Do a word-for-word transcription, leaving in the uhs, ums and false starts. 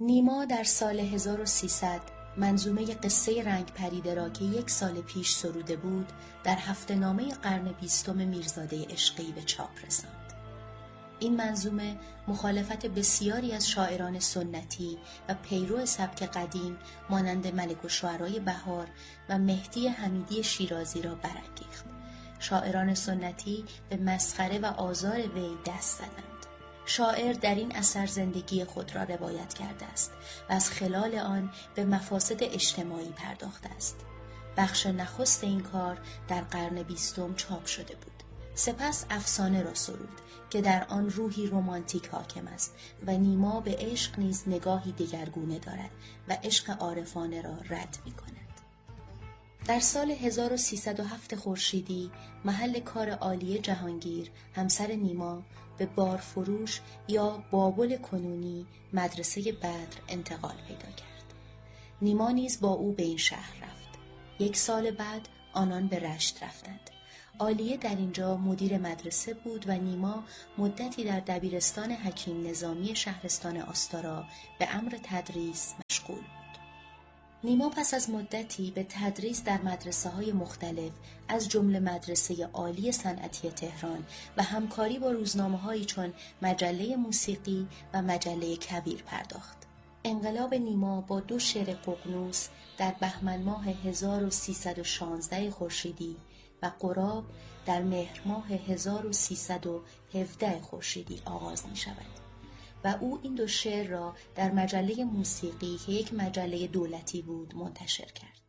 نیما در سال هزار و سیصد منظومه قصه رنگ پریده را که یک سال پیش سروده بود در هفته نامه قرن بیستم میرزاده عشقی به چاپ رساند. این منظومه مخالفت بسیاری از شاعران سنتی و پیرو سبک قدیم مانند ملک الشعرای بهار و مهدی حمیدی شیرازی را برانگیخت. شاعران سنتی به مسخره و آزار وی دست زدند. شاعر در این اثر زندگی خود را روایت کرده است و از خلال آن به مفاسد اجتماعی پرداخته است. بخش نخست این کار در قرن بیستم چاپ شده بود. سپس افسانه را سرود که در آن روحی رمانتیک حاکم است و نیما به عشق نیز نگاهی دگرگونه دارد و عشق عارفانه را رد می کند. در سال هزار و سیصد و هفت خورشیدی محل کار عالیه جهانگیر همسر نیما به بارفروش یا بابل کنونی مدرسه بدر انتقال پیدا کرد. نیما نیز با او به این شهر رفت. یک سال بعد آنان به رشت رفتند. عالیه در اینجا مدیر مدرسه بود و نیما مدتی در دبیرستان حکیم نظامی شهرستان آستارا به امر تدریس مشغول بود. نیما پس از مدتی به تدریس در مدرسه‌های مختلف از جمله مدرسه عالی صنعتی تهران و همکاری با روزنامه‌هایی چون مجله موسیقی و مجله کبیر پرداخت. انقلاب نیما با دو شعر ققنوس در بهمن ماه هزار و سیصد و شانزده خورشیدی و قراب در مهر ماه هزار و سیصد و هفده خورشیدی آغاز می شود و او این دو شعر را در مجله موسیقی که یک مجله دولتی بود منتشر کرد.